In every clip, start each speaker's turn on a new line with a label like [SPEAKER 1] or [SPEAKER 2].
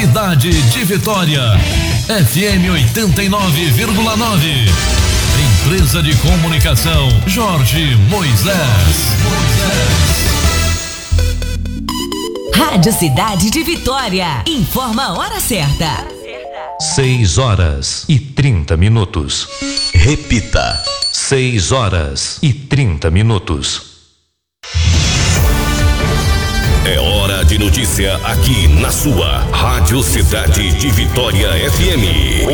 [SPEAKER 1] Cidade de Vitória, FM 89,9. Empresa de Comunicação Jorge Moisés.
[SPEAKER 2] Rádio Cidade de Vitória. Informa a hora certa.
[SPEAKER 3] 6h30.
[SPEAKER 4] Repita.
[SPEAKER 3] 6h30.
[SPEAKER 4] É hora de notícia aqui na sua Rádio Cidade de Vitória FM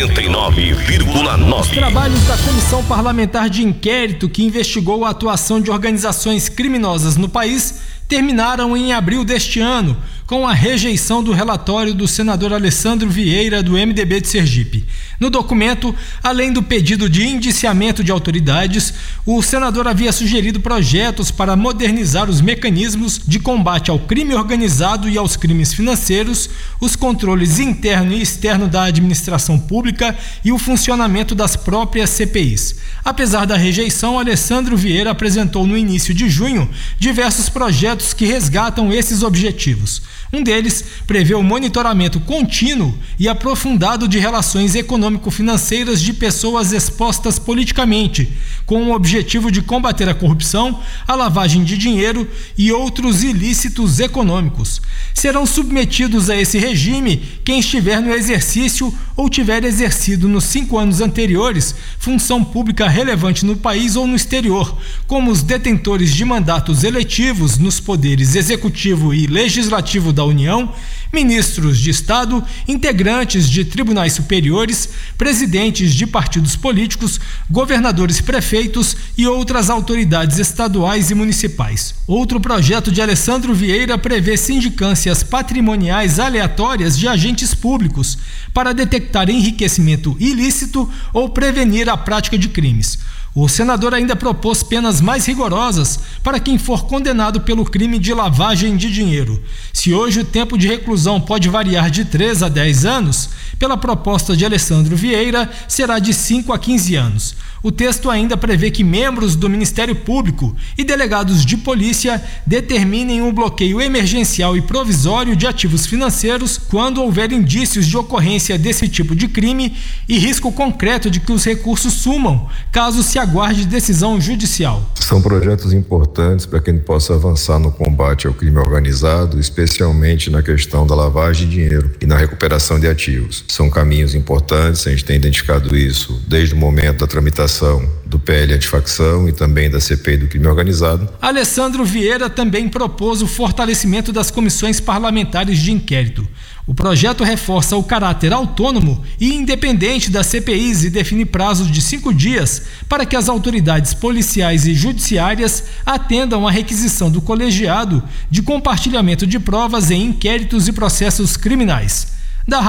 [SPEAKER 4] 89,9.
[SPEAKER 5] Os trabalhos da Comissão Parlamentar de Inquérito que investigou a atuação de organizações criminosas no país terminaram em abril deste ano, com a rejeição do relatório do senador Alessandro Vieira, do MDB de Sergipe. No documento, além do pedido de indiciamento de autoridades, o senador havia sugerido projetos para modernizar os mecanismos de combate ao crime organizado e aos crimes financeiros, os controles interno e externo da administração pública e o funcionamento das próprias CPIs. Apesar da rejeição, Alessandro Vieira apresentou no início de junho diversos projetos que resgatam esses objetivos. Um deles prevê o monitoramento contínuo e aprofundado de relações econômico-financeiras de pessoas expostas politicamente, com o objetivo de combater a corrupção, a lavagem de dinheiro e outros ilícitos econômicos. Serão submetidos a esse regime quem estiver no exercício ou tiver exercido nos 5 anos anteriores função pública relevante no país ou no exterior, como os detentores de mandatos eletivos nos poderes executivo e legislativo da União, ministros de Estado, integrantes de tribunais superiores, presidentes de partidos políticos, governadores, prefeitos e outras autoridades estaduais e municipais. Outro projeto de Alessandro Vieira prevê sindicâncias patrimoniais aleatórias de agentes públicos para detectar enriquecimento ilícito ou prevenir a prática de crimes. O senador ainda propôs penas mais rigorosas para quem for condenado pelo crime de lavagem de dinheiro. Se hoje o tempo de reclusão pode variar de 3 a 10 anos, pela proposta de Alessandro Vieira será de 5 a 15 anos. O texto ainda prevê que membros do Ministério Público e delegados de polícia determinem um bloqueio emergencial e provisório de ativos financeiros quando houver indícios de ocorrência desse tipo de crime e risco concreto de que os recursos sumam, caso se aguarde decisão judicial.
[SPEAKER 6] São projetos importantes para que a gente possa avançar no combate ao crime organizado, especialmente na questão da lavagem de dinheiro e na recuperação de ativos. São caminhos importantes, a gente tem identificado isso desde o momento da tramitação do PL antifacção e também da CPI do crime organizado.
[SPEAKER 5] Alessandro Vieira também propôs o fortalecimento das comissões parlamentares de inquérito. O projeto reforça o caráter autônomo e independente das CPIs e define prazos de 5 dias para que as autoridades policiais e judiciárias atendam à requisição do colegiado de compartilhamento de provas em inquéritos e processos criminais.